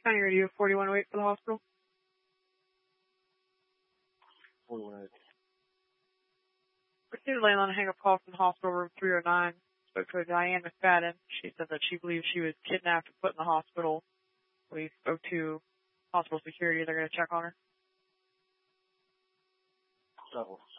County Radio 4108 for the hospital. 4108. Received a landline hang-up call from the hospital room 309. Spoke to Diane McFadden. She said that she believes she was kidnapped and put in the hospital. We spoke to hospital security. They're going to check on her. Double.